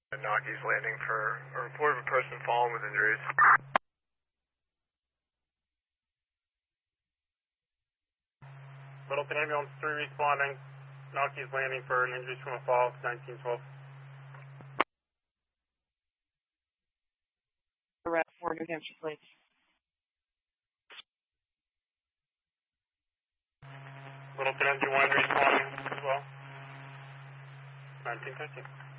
Nockies Landing for a report of a person fallen with injuries. Littleton Ambulance 3 responding. Nockies Landing for an injury from a fall, 1912. Red 4 New Hampshire plates. Littleton MG1 responding as well. 1913.